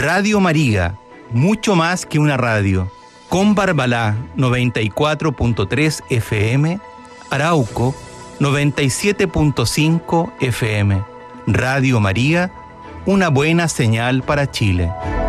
Radio María, mucho más que una radio. Con Barbalá 94.3 FM, Arauco 97.5 FM. Radio María, una buena señal para Chile.